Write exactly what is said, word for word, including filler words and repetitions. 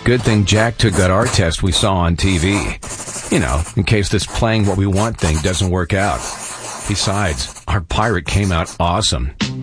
Good thing Jack took that art test we saw on T V. You know, in case this playing what we want thing doesn't work out. Besides, our pirate came out awesome.